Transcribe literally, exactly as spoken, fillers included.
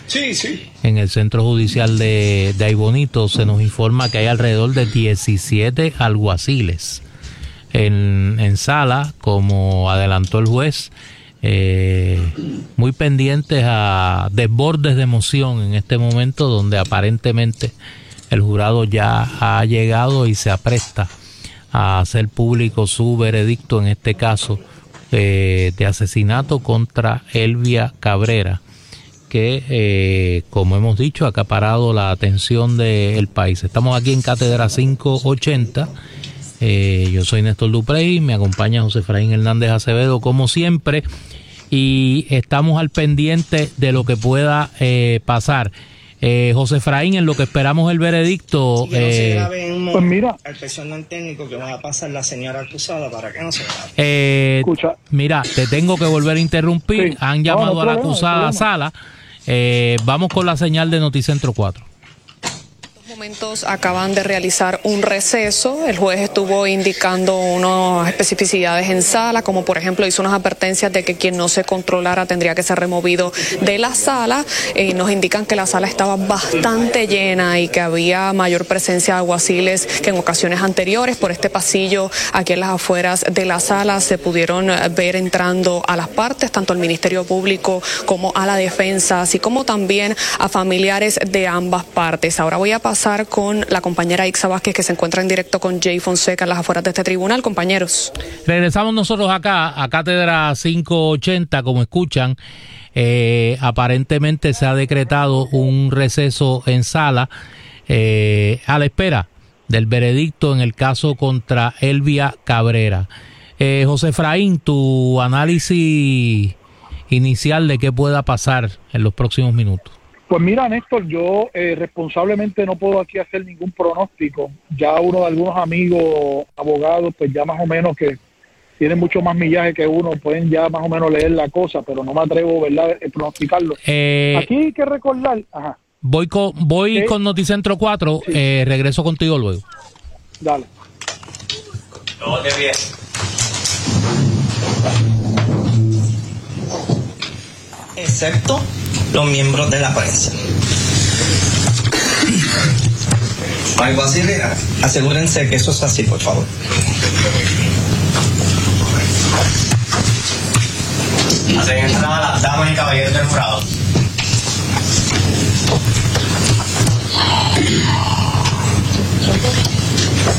Sí, sí. En el Centro Judicial de, de Aybonito se nos informa que hay alrededor de diecisiete alguaciles en, en sala, como adelantó el juez, eh, muy pendientes a desbordes de emoción en este momento, donde aparentemente el jurado ya ha llegado y se apresta a hacer público su veredicto en este caso eh, de asesinato contra Elvia Cabrera, que eh, como hemos dicho ha acaparado la atención del país. Estamos aquí en Cátedra quinientos ochenta. Eh, yo soy Néstor Duprey, me acompaña José Efraín Hernández Acevedo como siempre, y estamos al pendiente de lo que pueda eh, pasar. Eh, José Efraín, en lo que esperamos el veredicto. Sí, que no eh, se grabe en un pues mira, al personal técnico que va a pasar la señora acusada para que no se grabe. eh, escucha. Mira, te tengo que volver a interrumpir. Sí. Han llamado No, no a la problema, acusada a no sala. Eh, vamos con la señal de Noticentro cuatro. Momentos acaban de realizar un receso. El juez estuvo indicando unas especificidades en sala, como por ejemplo hizo unas advertencias de que quien no se controlara tendría que ser removido de la sala. Eh, nos indican que la sala estaba bastante llena y que había mayor presencia de alguaciles que en ocasiones anteriores. Por este pasillo, aquí en las afueras de la sala, se pudieron ver entrando a las partes, tanto al Ministerio Público como a la defensa, así como también a familiares de ambas partes. Ahora voy a pasar con la compañera Ixa Vázquez, que se encuentra en directo con Jay Fonseca en las afueras de este tribunal. Compañeros, regresamos nosotros acá a Cátedra quinientos ochenta. Como escuchan, eh, aparentemente se ha decretado un receso en sala eh, a la espera del veredicto en el caso contra Elvia Cabrera. eh, José Efraín, tu análisis inicial de qué pueda pasar en los próximos minutos. Pues mira, Néstor, yo eh, responsablemente no puedo aquí hacer ningún pronóstico. Ya uno de algunos amigos abogados, pues ya más o menos que tienen mucho más millaje que uno, pueden ya más o menos leer la cosa, pero no me atrevo, ¿verdad?, a pronosticarlo. Eh, aquí hay que recordar... Ajá. Voy con, voy ¿Qué? con Noticentro cuatro, sí. eh, regreso contigo luego. Dale. No, de bien. Excepto los miembros de la prensa. Algo así, asegúrense que eso es así, por favor. Hacen entrada las damas y caballeros del jurado.